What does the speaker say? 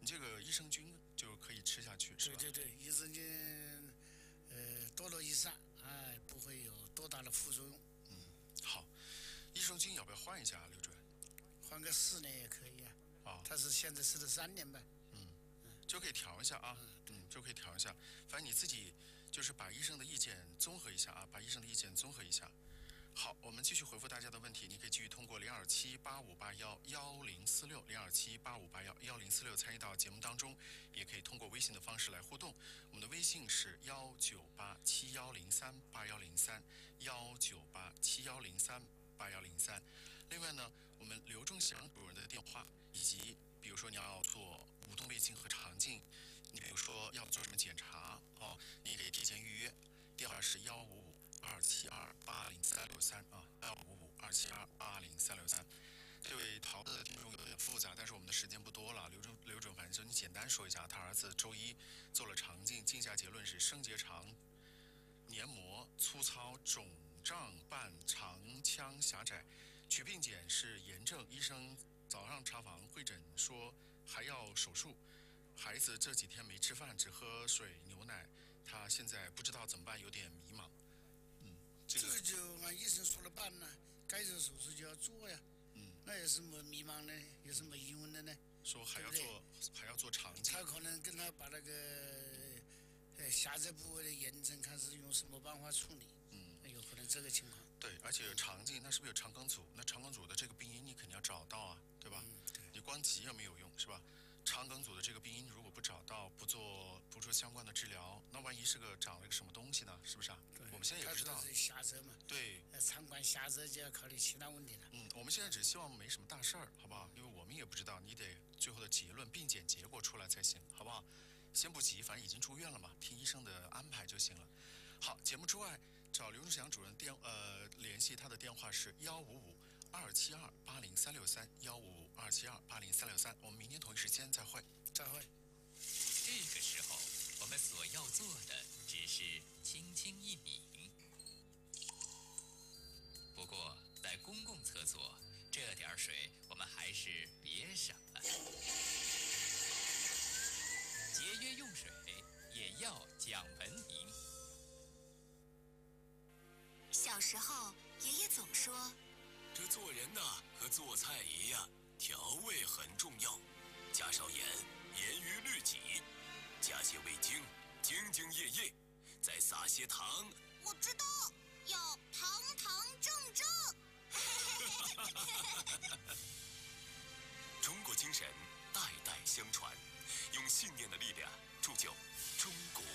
你这个益生菌就可以吃下去，是吧？ 对对对，益生菌，多多益善，哎，不会有多大的副作用。 好，益生菌要不要换一下啊，刘主任？ 换个4年也可以啊。 啊， 他是现在吃的3年呗。 就可以调一下啊，就可以调一下。反正你自己就是把医生的意见综合一下啊，把医生的意见综合一下。好，我们继续回复大家的问题，你可以继续通过0278511046，0278511046参与到节目当中，也可以通过微信的方式来互动。我们的微信是19871038103，19871038103。另外呢，我们刘仲祥主任的电话，以及比如说你要做舞动胃镜和肠镜，你比如说要做什么检查哦，你得提前预约，电话是155-272-80363啊，155-272-80363。这位淘的听众有点复杂，但是我们的时间不多了。刘准，反正就你简单说一下，他儿子周一做了肠镜，镜下结论是升结肠黏膜粗糙、肿胀伴肠腔狭窄，取病检是炎症，医生早上查房会诊说还要手术。孩子这几天没吃饭，只喝水牛奶，他现在不知道怎么办，有点迷茫。 这个就按医生说了办了，该做手术就要做呀。那有什么迷茫呢？有什么疑问的呢？ 说还要对不做肠镜， 他可能跟他把那个狭窄部位的炎症，看是用什么办法处理。有可能这个情况。 对，而且有肠镜，那是不是有肠梗阻？那肠梗阻的这个病因你肯定要找到啊，对吧？ 对。 你光急也没有用，是吧？肠梗阻的这个病因如果不找到，不做相关的治疗，那万一是长了一个什么东西呢？是不是啊？我们现在也不知道。 是狭窄嘛。 对。 肠管狭窄就要考虑其他问题了。 我们现在只希望没什么大事儿，好不好？因为我们也不知道，你得最后的结论、病检结果出来才行，好不好？先不急，反正已经住院了嘛，听医生的安排就行了。好，节目之外找刘仲祥主任联系他的电话是155-272-80363，155-272-80363。我们明天同一时间再会。 再会。 这个时候，我们所要做的只是轻轻一抿。不过，在公共厕所，这点水我们还是别省了。节约用水，也要讲文明。 小时候，爷爷总说， 这做人呐，和做菜一样，调味很重要。加上盐，严于律己；加些味精，兢兢业业；再撒些糖。 我知道，要堂堂正正。 中国精神代代相传，用信念的力量铸就中国